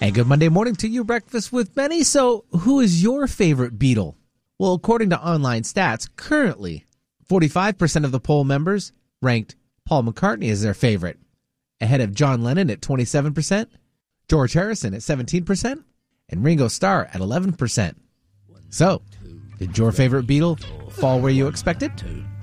And good Monday morning to you, Breakfast with Benny. So, who is your favorite Beatle? Well, according to online stats, currently, 45% of the poll members ranked Paul McCartney as their favorite, ahead of John Lennon at 27%, George Harrison at 17%, and Ringo Starr at 11%. So, did your favorite Beatle fall where you expected?